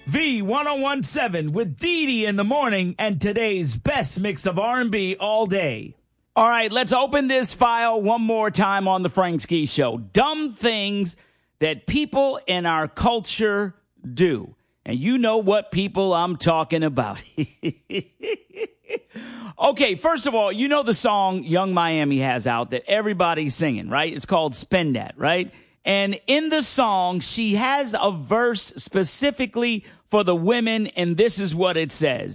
V1017 with Dee Dee in the morning and today's best mix of R&B all day. All right, let's open this file one more time on the Frank Ski Show. Dumb things that people in our culture do. And you know what people I'm talking about. Okay, first of all, you know the song Young Miami has out that everybody's singing, right? It's called Spend That, right? And in the song, she has a verse specifically for the women, and this is what it says.